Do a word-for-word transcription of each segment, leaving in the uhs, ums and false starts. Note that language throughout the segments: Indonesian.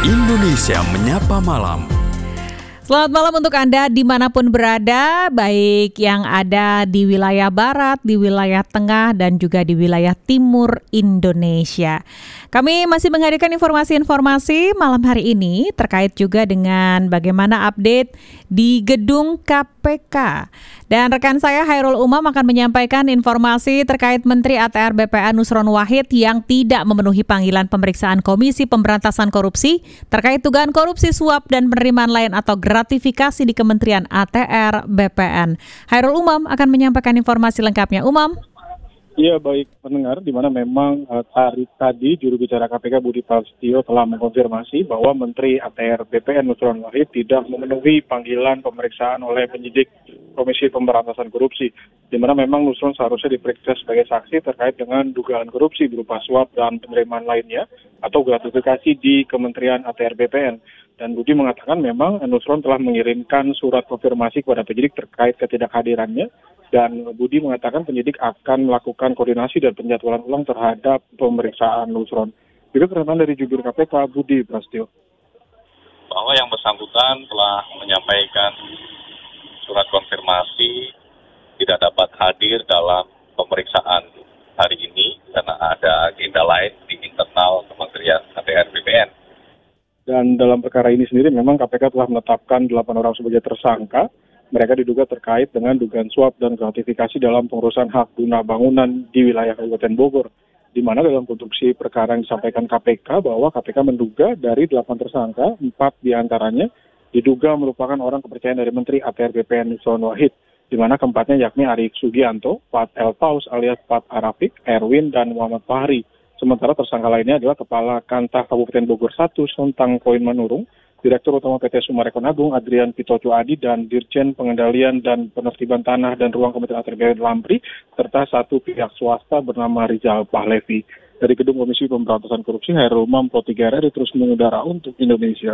Indonesia Menyapa Malam. Selamat malam untuk Anda dimanapun berada, baik yang ada di wilayah barat, di wilayah tengah, dan juga di wilayah timur Indonesia. Kami masih menghadirkan informasi-informasi malam hari ini terkait juga dengan bagaimana update di gedung K P K. Dan rekan saya Hairul Umam akan menyampaikan informasi terkait Menteri A T R B P N Nusron Wahid yang tidak memenuhi panggilan pemeriksaan Komisi Pemberantasan Korupsi terkait dugaan korupsi suap dan penerimaan lain atau gratifikasi di Kementerian A T R B P N. Hairul Umam akan menyampaikan informasi lengkapnya. Umam. Iya, baik pendengar, di mana memang uh, hari tadi juru bicara K P K Budi Prasetyo telah mengkonfirmasi bahwa Menteri A T R B P N Nusron Wahid tidak memenuhi panggilan pemeriksaan oleh penyidik Komisi Pemberantasan Korupsi, di mana memang Nusron seharusnya diperiksa sebagai saksi terkait dengan dugaan korupsi berupa suap dan penerimaan lainnya atau gratifikasi di Kementerian A T R B P N. Dan Budi mengatakan memang Nusron telah mengirimkan surat konfirmasi kepada penyidik terkait ketidakhadirannya. Dan Budi mengatakan penyidik akan melakukan koordinasi dan penjadwalan ulang terhadap pemeriksaan Nusron. Itu pernyataan dari jubir K P K Budi Prasetyo. Bahwa yang bersangkutan telah menyampaikan surat konfirmasi tidak dapat hadir dalam pemeriksaan hari ini karena ada agenda lain di internal Kementerian A T R B P N. Dan dalam perkara ini sendiri memang K P K telah menetapkan delapan orang sebagai tersangka. Mereka diduga terkait dengan dugaan suap dan gratifikasi dalam pengurusan hak guna bangunan di wilayah Kabupaten Bogor, di mana dalam konstruksi perkara yang disampaikan K P K bahwa K P K menduga dari delapan tersangka, empat diantaranya diduga merupakan orang kepercayaan dari Menteri A T R B P N Nusron Wahid, di mana keempatnya yakni Arik Sugianto, Pat El Paus alias Pat Arafik, Erwin, dan Muhammad Fahri. Sementara tersangka lainnya adalah Kepala Kantah Kabupaten Bogor satu, Sontang Koin Manurung, Direktur Utama P T Sumarekon Agung Adrian Pitoco Adi, dan Dirjen Pengendalian dan Penertiban Tanah dan Ruang Kementerian A T R B P N Lampri, serta satu pihak swasta bernama Rizal Pahlevi. Dari Gedung Komisi Pemberantasan Korupsi, Hairul Umam, Pro tiga R R terus mengudara untuk Indonesia.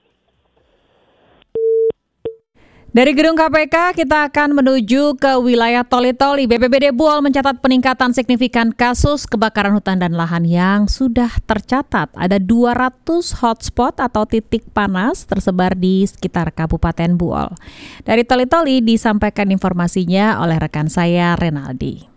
Dari Gedung K P K kita akan menuju ke wilayah Toli-Toli. B P B D Buol mencatat peningkatan signifikan kasus kebakaran hutan dan lahan yang sudah tercatat. Ada dua ratus hotspot atau titik panas tersebar di sekitar Kabupaten Buol. Dari Toli-Toli disampaikan informasinya oleh rekan saya Renaldi.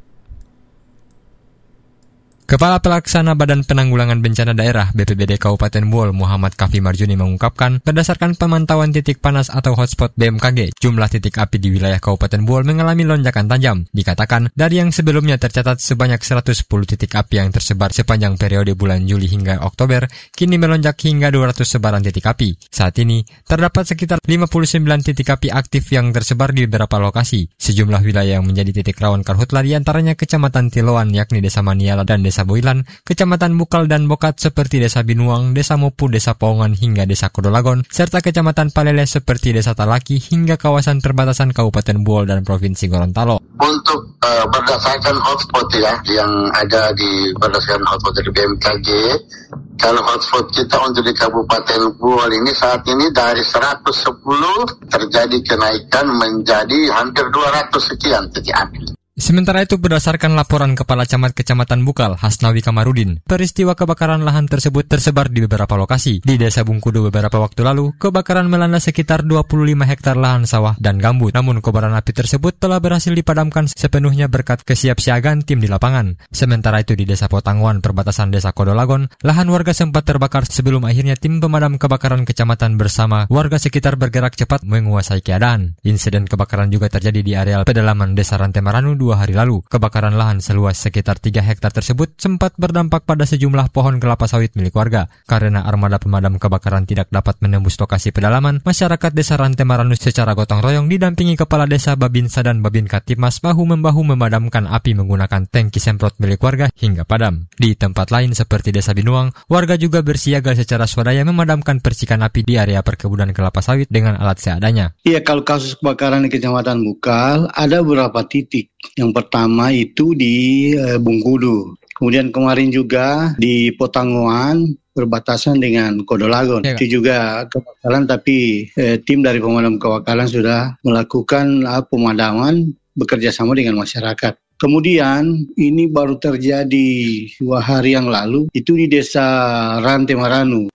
Kepala Pelaksana Badan Penanggulangan Bencana Daerah B P B D Kabupaten Buol Muhammad Kafi Marjuni mengungkapkan, berdasarkan pemantauan titik panas atau hotspot B M K G, jumlah titik api di wilayah Kabupaten Buol mengalami lonjakan tajam. Dikatakan, dari yang sebelumnya tercatat sebanyak seratus sepuluh titik api yang tersebar sepanjang periode bulan Juli hingga Oktober, kini melonjak hingga dua ratus sebaran titik api. Saat ini, terdapat sekitar lima puluh sembilan titik api aktif yang tersebar di beberapa lokasi. Sejumlah wilayah yang menjadi titik rawan karhutla diantaranya Kecamatan Tiloan yakni Desa Maniala dan Desa Boilan, Kecamatan Bukal dan Bokat seperti Desa Binuang, Desa Mopu, Desa Paungan hingga Desa Kodolagon, serta Kecamatan Palele seperti Desa Talaki hingga kawasan perbatasan Kabupaten Buol dan Provinsi Gorontalo. Untuk uh, berdasarkan hotspot ya, yang ada di berdasarkan hotspot dari B M K G, kalau hotspot kita untuk di Kabupaten Buol ini saat ini dari seratus sepuluh terjadi kenaikan menjadi hampir dua ratus sekian titik api. Sementara itu, berdasarkan laporan Kepala Camat Kecamatan Bukal, Hasnawi Kamarudin, peristiwa kebakaran lahan tersebut tersebar di beberapa lokasi. Di Desa Bungkudu beberapa waktu lalu, kebakaran melanda sekitar dua puluh lima hektar lahan sawah dan gambut. Namun, kobaran api tersebut telah berhasil dipadamkan sepenuhnya berkat kesiapsiagaan tim di lapangan. Sementara itu, di Desa Potangwan, perbatasan Desa Kodolagon, lahan warga sempat terbakar sebelum akhirnya tim pemadam kebakaran kecamatan bersama warga sekitar bergerak cepat menguasai keadaan. Insiden kebakaran juga terjadi di areal pedalaman Desa Rantemaranu dua hari lalu. Kebakaran lahan seluas sekitar tiga hektar tersebut sempat berdampak pada sejumlah pohon kelapa sawit milik warga. Karena armada pemadam kebakaran tidak dapat menembus lokasi pedalaman, masyarakat Desa Rantemaranu secara gotong royong didampingi Kepala Desa Babinsa dan Babinka Tipmas bahu-membahu memadamkan api menggunakan tangki semprot milik warga hingga padam. Di tempat lain seperti Desa Binuang, warga juga bersiaga secara swadaya memadamkan percikan api di area perkebunan kelapa sawit dengan alat seadanya. Iya, kalau kasus kebakaran di Kecamatan Bukal ada beberapa titik. Yang pertama itu di e, Bungkudu. Kemudian kemarin juga di Potangwan berbatasan dengan Kodolagon. Ya, itu juga kebakaran, tapi e, tim dari pemadam kebakaran sudah melakukan e, pemadaman bekerja sama dengan masyarakat. Kemudian ini baru terjadi dua hari yang lalu, itu di Desa Rantemaranu.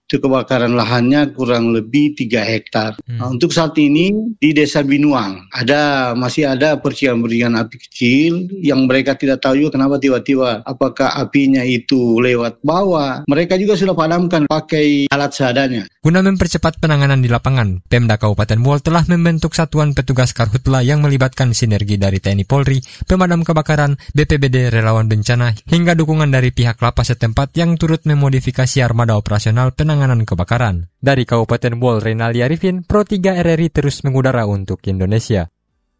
Itu kebakaran lahannya kurang lebih tiga hektar. Hmm. Nah, untuk saat ini di Desa Binuang ada masih ada percikan-percikan api kecil yang mereka tidak tahu juga kenapa tiba-tiba apakah apinya itu lewat bawah. Mereka juga sudah padamkan pakai alat seadanya. Guna mempercepat penanganan di lapangan, Pemda Kabupaten Buol telah membentuk satuan petugas karhutla yang melibatkan sinergi dari T N I Polri, pemadam kebakaran, B P B D, relawan bencana, hingga dukungan dari pihak lapas setempat yang turut memodifikasi armada operasional penanganan kebakaran. Dari Kabupaten Buol, Renaldi Arifin, Pro tiga R R I terus mengudara untuk Indonesia.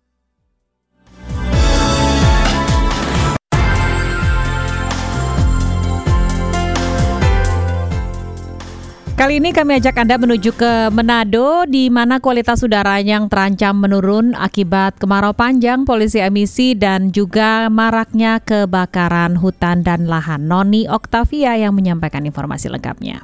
Kali ini kami ajak Anda menuju ke Manado, di mana kualitas udara yang terancam menurun akibat kemarau panjang, polusi emisi, dan juga maraknya kebakaran hutan dan lahan. Noni Oktavia yang menyampaikan informasi lengkapnya.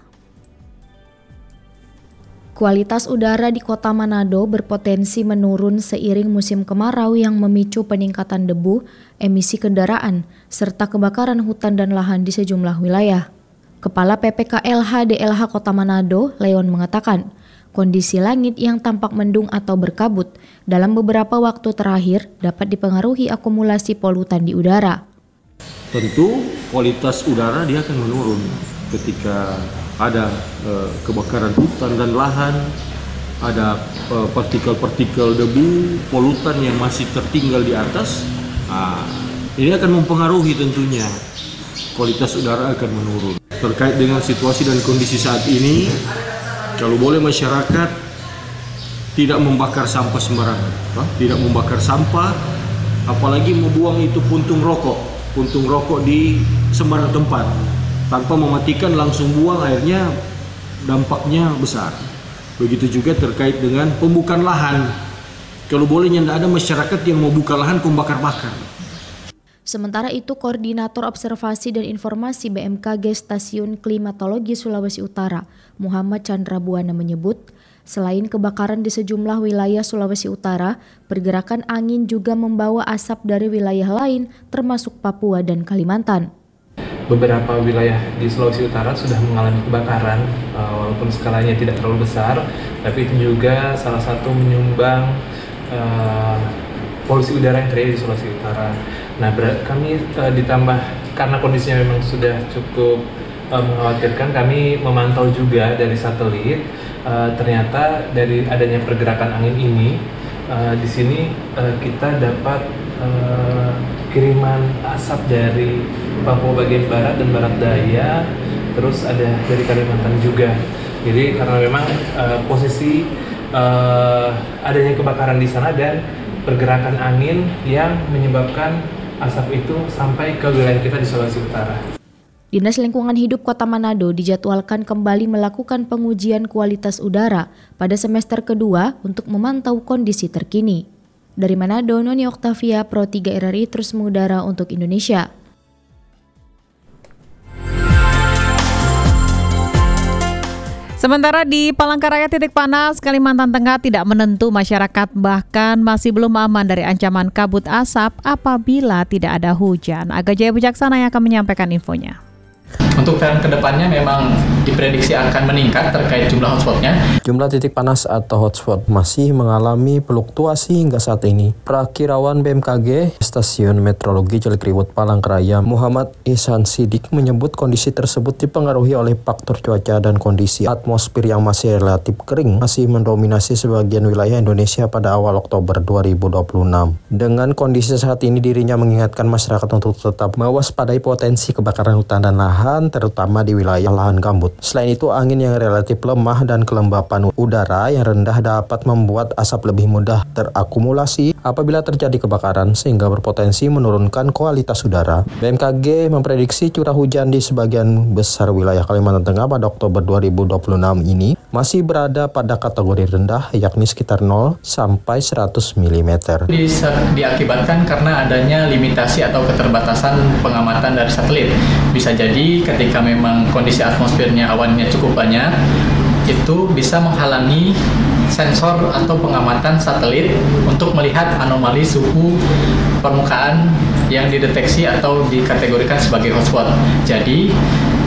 Kualitas udara di kota Manado berpotensi menurun seiring musim kemarau yang memicu peningkatan debu, emisi kendaraan, serta kebakaran hutan dan lahan di sejumlah wilayah. Kepala P P K L H D L H Kota Manado, Leon, mengatakan, kondisi langit yang tampak mendung atau berkabut dalam beberapa waktu terakhir dapat dipengaruhi akumulasi polutan di udara. Tentu kualitas udara dia akan menurun ketika ada eh, kebakaran hutan dan lahan, ada eh, partikel-partikel debu, polutan yang masih tertinggal di atas. Nah, ini akan mempengaruhi tentunya kualitas udara akan menurun. Terkait dengan situasi dan kondisi saat ini, kalau boleh masyarakat tidak membakar sampah sembarangan, tidak membakar sampah, apalagi membuang itu puntung rokok, puntung rokok di sembarang tempat, tanpa mematikan langsung buang, akhirnya dampaknya besar. Begitu juga terkait dengan pembukaan lahan, kalau boleh tidak ada masyarakat yang mau buka lahan membakar-bakar. Sementara itu, Koordinator Observasi dan Informasi B M K G Stasiun Klimatologi Sulawesi Utara, Muhammad Chandra Buana menyebut, selain kebakaran di sejumlah wilayah Sulawesi Utara, pergerakan angin juga membawa asap dari wilayah lain, termasuk Papua dan Kalimantan. Beberapa wilayah di Sulawesi Utara sudah mengalami kebakaran, walaupun skalanya tidak terlalu besar, tapi itu juga salah satu menyumbang uh, polusi udara yang terjadi di Sulawesi Utara. Nah, ber- kami uh, ditambah karena kondisinya memang sudah cukup uh, mengkhawatirkan, kami memantau juga dari satelit. Uh, ternyata dari adanya pergerakan angin ini, uh, di sini uh, kita dapat uh, kiriman asap dari Papua bagian barat dan barat daya, terus ada dari Kalimantan juga. Jadi karena memang uh, posisi uh, adanya kebakaran di sana dan pergerakan angin yang menyebabkan asap itu sampai ke wilayah kita di Sulawesi Utara. Dinas Lingkungan Hidup Kota Manado dijadwalkan kembali melakukan pengujian kualitas udara pada semester kedua untuk memantau kondisi terkini. Dari Manado, Noni Oktavia, Pro tiga R R I terus mengudara untuk Indonesia. Sementara di Palangkaraya titik panas, Kalimantan Tengah tidak menentu, masyarakat bahkan masih belum aman dari ancaman kabut asap apabila tidak ada hujan. Aga Jaya Bijaksana yang akan menyampaikan infonya. Untuk tren kedepannya memang diprediksi akan meningkat terkait jumlah hotspotnya. Jumlah titik panas atau hotspot masih mengalami fluktuasi hingga saat ini. Prakirawan B M K G Stasiun Meteorologi Cilikriwut Palangkaraya, Muhammad Ihsan Sidik, menyebut kondisi tersebut dipengaruhi oleh faktor cuaca dan kondisi atmosfer yang masih relatif kering, masih mendominasi sebagian wilayah Indonesia pada awal Oktober dua ribu dua puluh enam. Dengan kondisi saat ini, dirinya mengingatkan masyarakat untuk tetap mewaspadai potensi kebakaran hutan dan lahan, terutama di wilayah lahan gambut. Selain itu, angin yang relatif lemah dan kelembapan udara yang rendah dapat membuat asap lebih mudah terakumulasi apabila terjadi kebakaran, sehingga berpotensi menurunkan kualitas udara. B M K G memprediksi curah hujan di sebagian besar wilayah Kalimantan Tengah pada Oktober dua ribu dua puluh enam ini masih berada pada kategori rendah, yakni sekitar nol sampai seratus milimeter. Bisa diakibatkan karena adanya limitasi atau keterbatasan pengamatan dari satelit. Bisa jadi ketika memang kondisi atmosfernya awannya cukup banyak, itu bisa menghalangi sensor atau pengamatan satelit untuk melihat anomali suhu permukaan yang dideteksi atau dikategorikan sebagai hotspot. Jadi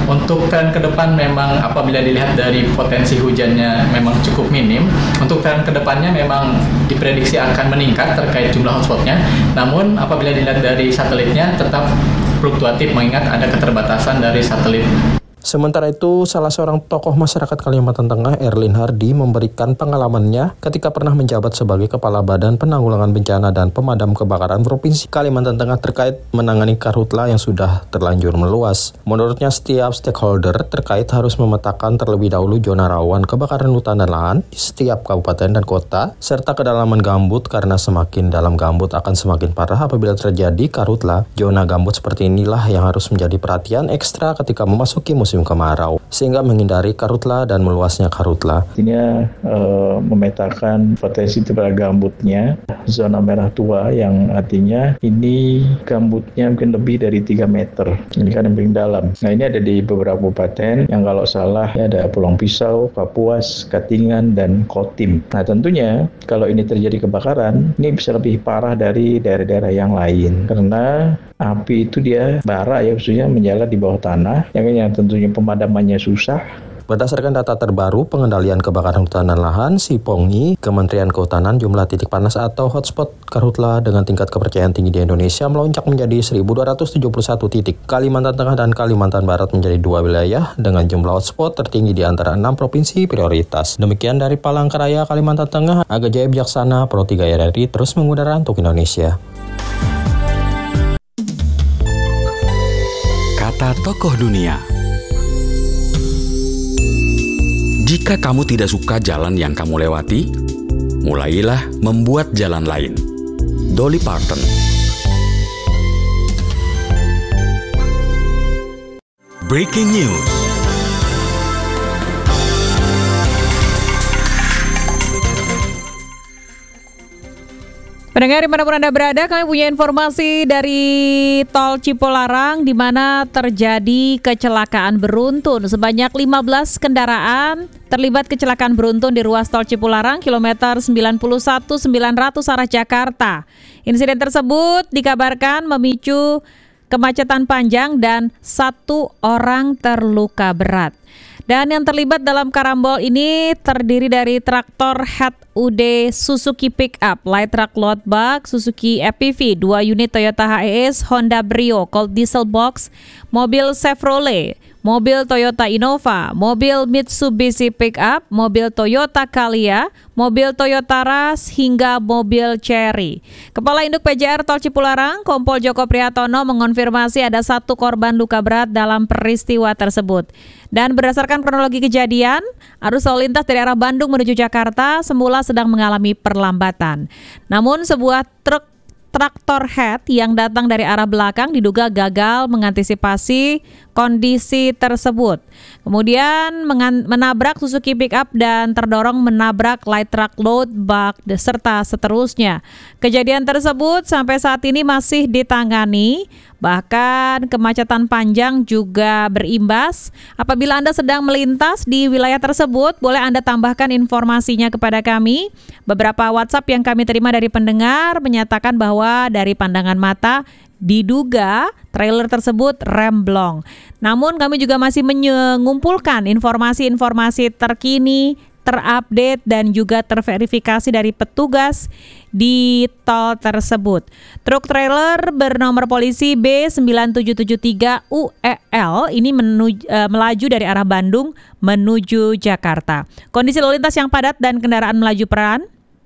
Untuk tren ke depan memang apabila dilihat dari potensi hujannya memang cukup minim. Untuk tren ke depannya memang diprediksi akan meningkat terkait jumlah hotspotnya. Namun apabila dilihat dari satelitnya tetap fluktuatif mengingat ada keterbatasan dari satelit. Sementara itu, salah seorang tokoh masyarakat Kalimantan Tengah, Erlin Hardi, memberikan pengalamannya ketika pernah menjabat sebagai Kepala Badan Penanggulangan Bencana dan Pemadam Kebakaran Provinsi Kalimantan Tengah terkait menangani karhutla yang sudah terlanjur meluas. Menurutnya, setiap stakeholder terkait harus memetakan terlebih dahulu zona rawan kebakaran hutan dan lahan di setiap kabupaten dan kota, serta kedalaman gambut karena semakin dalam gambut akan semakin parah apabila terjadi karhutla. Zona gambut seperti inilah yang harus menjadi perhatian ekstra ketika memasuki musim kemarau, sehingga menghindari karhutla dan meluasnya karhutla. Ini uh, memetakan potensi terhadap gambutnya, zona merah tua yang artinya ini gambutnya mungkin lebih dari tiga meter, ini kan yang paling dalam. Nah ini ada di beberapa kabupaten yang kalau salah ada Pulau Pisau, Kapuas, Katingan, dan Kotim. Nah tentunya kalau ini terjadi kebakaran, ini bisa lebih parah dari daerah-daerah yang lain, karena api itu dia bara ya, khususnya menjalar di bawah tanah, yang yang tentunya pemadamannya susah. Berdasarkan data terbaru pengendalian kebakaran hutan dan lahan SIPONGI, Kementerian Kehutanan, jumlah titik panas atau hotspot karhutla dengan tingkat kepercayaan tinggi di Indonesia melonjak menjadi seribu dua ratus tujuh puluh satu titik. Kalimantan Tengah dan Kalimantan Barat menjadi dua wilayah dengan jumlah hotspot tertinggi di antara enam provinsi prioritas. Demikian dari Palangkaraya, Kalimantan Tengah, Aga Jaya Bijaksana, Pro tiga R R I terus mengudara untuk Indonesia. Kata tokoh dunia. Jika kamu tidak suka jalan yang kamu lewati, mulailah membuat jalan lain. Dolly Parton. Breaking news. Pendengar dimanapun Anda berada, kami punya informasi dari Tol Cipularang di mana terjadi kecelakaan beruntun. Sebanyak lima belas kendaraan terlibat kecelakaan beruntun di ruas Tol Cipularang kilometer sembilan puluh satu sembilan ratus arah Jakarta. Insiden tersebut dikabarkan memicu kemacetan panjang dan satu orang terluka berat. Dan yang terlibat dalam karambol ini terdiri dari traktor Head U D Suzuki Pickup, light truck load bug Suzuki E P V, dua unit Toyota H E S, Honda Brio, Colt Diesel Box, mobil Chevrolet, mobil Toyota Innova, mobil Mitsubishi Pickup, mobil Toyota Calya, mobil Toyota Rush, hingga mobil Cherry. Kepala Induk P J R Tol Cipularang, Kompol Joko Priyatono, mengonfirmasi ada satu korban luka berat dalam peristiwa tersebut. Dan berdasarkan kronologi kejadian, arus lalu lintas dari arah Bandung menuju Jakarta semula sedang mengalami perlambatan. Namun sebuah truk traktor head yang datang dari arah belakang diduga gagal mengantisipasi kondisi tersebut. Kemudian menabrak Suzuki Pickup dan terdorong menabrak light truck load bug serta seterusnya. Kejadian tersebut sampai saat ini masih ditangani. Bahkan kemacetan panjang juga berimbas. Apabila Anda sedang melintas di wilayah tersebut, boleh Anda tambahkan informasinya kepada kami. Beberapa WhatsApp yang kami terima dari pendengar menyatakan bahwa dari pandangan mata diduga trailer tersebut remblong. Namun kami juga masih mengumpulkan informasi-informasi terkini, terupdate dan juga terverifikasi dari petugas di tol tersebut. Truk trailer bernomor polisi B sembilan tujuh tujuh tiga U E L ini menuju, uh, melaju dari arah Bandung menuju Jakarta. Kondisi lalu lintas yang padat dan kendaraan melaju peran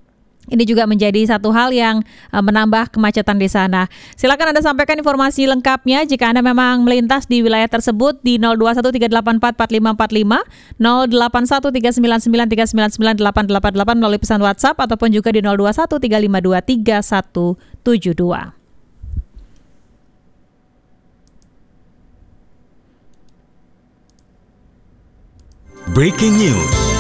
ini juga menjadi satu hal yang uh, menambah kemacetan di sana. Silakan Anda sampaikan informasi lengkapnya jika Anda memang melintas di wilayah tersebut di nol dua satu tiga delapan empat empat lima empat lima, nol delapan satu tiga sembilan sembilan tiga sembilan sembilan delapan delapan delapan melalui pesan WhatsApp ataupun juga di nol dua satu tiga lima dua tiga satu tujuh dua. Breaking news.